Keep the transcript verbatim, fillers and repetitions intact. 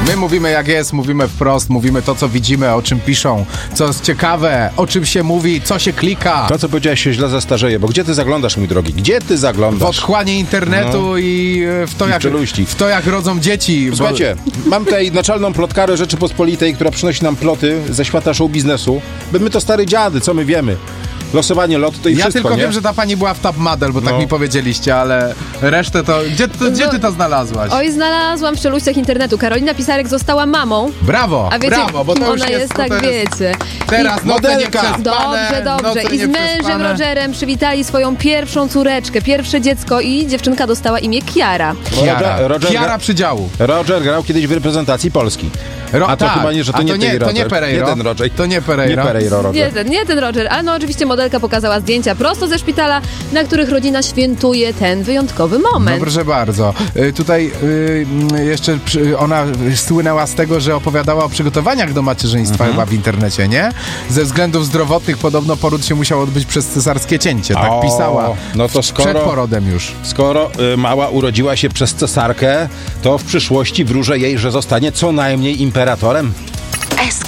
My mówimy jak jest, mówimy wprost, mówimy to, co widzimy, o czym piszą, co jest ciekawe, o czym się mówi, co się klika. To, co powiedziałeś, się źle zastarzeje, bo gdzie ty zaglądasz, mój drogi? Gdzie ty W zaglądasz? otchłanie internetu no. i w to, jak, w to, jak rodzą dzieci. Słuchajcie, bo... mam tutaj naczelną plotkarę Rzeczypospolitej, która przynosi nam ploty ze świata show biznesu. By my to stare dziady, co my wiemy? Losowanie lotu i ja wszystko, tylko nie? wiem, że ta pani była w Top Model, bo no. tak mi powiedzieliście, ale resztę to... Gdzie, to, gdzie ty to znalazłaś? Oj, znalazłam w czeluściach internetu. Karolina Pisarek została mamą. Brawo, a wiecie, brawo, bo to ona już jest, jest, tak jest, wiecie. Teraz noce nieprzespane. Dobrze, dobrze. I z mężem Rogerem przywitali swoją pierwszą córeczkę, pierwsze dziecko i dziewczynka dostała imię Kiara. Kiara, Roger, Kiara gra... przydziału. Roger grał kiedyś w reprezentacji Polski. Ro- a to tak, chyba nie, że to, to nie, nie, tej to nie Roger. Pereiro. Nie ten Roger. To nie Pereiro. Nie Pereiro, Roger. Nie ten, nie ten Roger, ale no oczywiście modelka pokazała zdjęcia prosto ze szpitala, na których rodzina świętuje ten wyjątkowy moment. No proszę bardzo. Y, tutaj y, jeszcze przy, ona słynęła z tego, że opowiadała o przygotowaniach do macierzyństwa mhm. chyba w internecie, nie? Ze względów zdrowotnych podobno poród się musiał odbyć przez cesarskie cięcie. Tak o, pisała. No to skoro, przed porodem już. Skoro y, mała urodziła się przez cesarkę, to w przyszłości wróżę jej, że zostanie co najmniej imperatorem. S